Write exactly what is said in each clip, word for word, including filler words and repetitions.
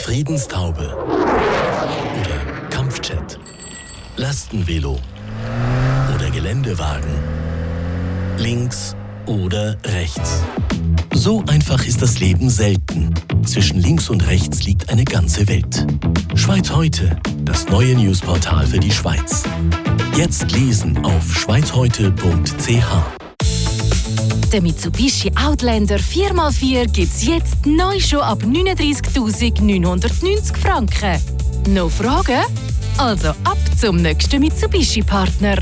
Friedenstaube oder Kampfjet, Lastenvelo oder Geländewagen, links oder rechts. So einfach ist das Leben selten. Zwischen links und rechts liegt eine ganze Welt. Schweiz heute, das neue Newsportal für die Schweiz. Jetzt lesen auf schweiz heute punkt c h. Der Mitsubishi Outlander vier mal vier gibt es jetzt neu schon ab neununddreißigtausendneunhundertneunzig Franken. Noch Fragen? Also ab zum nächsten Mitsubishi-Partner.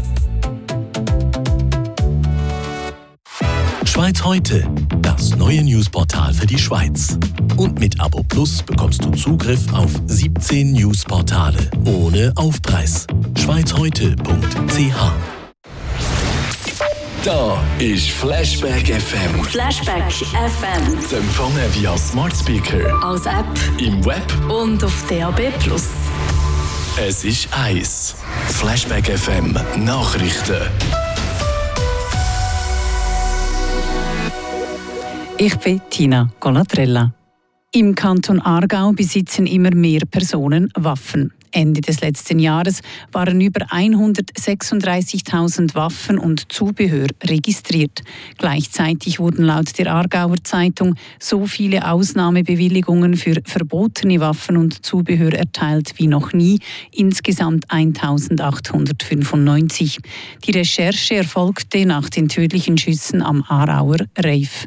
Schweiz heute, das neue Newsportal für die Schweiz. Und mit Abo Plus bekommst du Zugriff auf siebzehn Newsportale ohne Aufpreis. schweiz heute punkt c h. Da ist Flashback F M. Flashback F M. Zu empfangen via Smart Speaker, Als App im Web und auf D A B plus. Es ist eins. Flashback F M Nachrichten. Ich bin Tina Colatrella. Im Kanton Aargau besitzen immer mehr Personen Waffen. Ende des letzten Jahres waren über hundertsechsunddreißigtausend Waffen und Zubehör registriert. Gleichzeitig wurden laut der Aargauer Zeitung so viele Ausnahmebewilligungen für verbotene Waffen und Zubehör erteilt wie noch nie, insgesamt eintausendachthundertfünfundneunzig. Die Recherche erfolgte nach den tödlichen Schüssen am Aarauer Reif.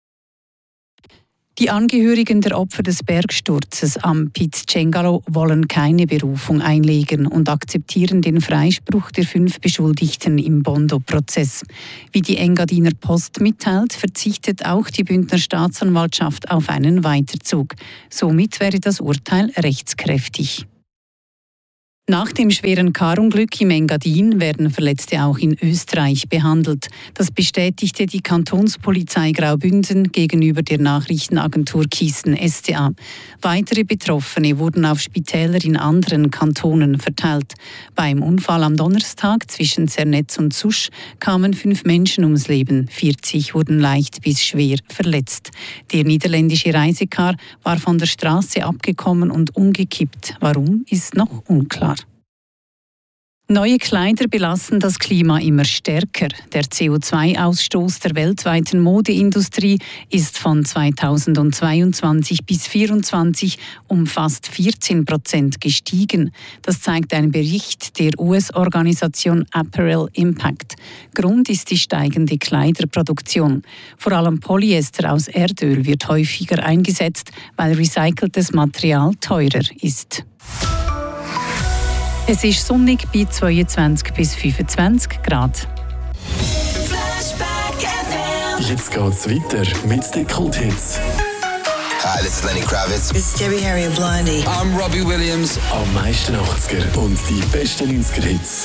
Die Angehörigen der Opfer des Bergsturzes am Piz Cengalo wollen keine Berufung einlegen und akzeptieren den Freispruch der fünf Beschuldigten im Bondo-Prozess. Wie die Engadiner Post mitteilt, verzichtet auch die Bündner Staatsanwaltschaft auf einen Weiterzug. Somit wäre das Urteil rechtskräftig. Nach dem schweren Karunglück im Engadin werden Verletzte auch in Österreich behandelt. Das bestätigte die Kantonspolizei Graubünden gegenüber der Nachrichtenagentur Kisten S D A. Weitere Betroffene wurden auf Spitäler in anderen Kantonen verteilt. Beim Unfall am Donnerstag zwischen Zernetz und Susch kamen fünf Menschen ums Leben. vierzig wurden leicht bis schwer verletzt. Der niederländische Reisekar war von der Straße abgekommen und umgekippt. Warum, ist noch unklar. Neue Kleider belasten das Klima immer stärker. Der C O zwei Ausstoß der weltweiten Modeindustrie ist von zweitausendzweiundzwanzig bis zweitausendvierundzwanzig um fast vierzehn Prozent gestiegen. Das zeigt ein Bericht der U S-Organisation Apparel Impact. Grund ist die steigende Kleiderproduktion. Vor allem Polyester aus Erdöl wird häufiger eingesetzt, weil recyceltes Material teurer ist. Es ist sonnig bei zweiundzwanzig bis fünfundzwanzig Grad. Jetzt geht's weiter mit den Kulthits. Hi, this is Lenny Kravitz. It's Debbie Harry and Blondie. I'm Robbie Williams. Am meisten achtziger und die besten neunziger Hits.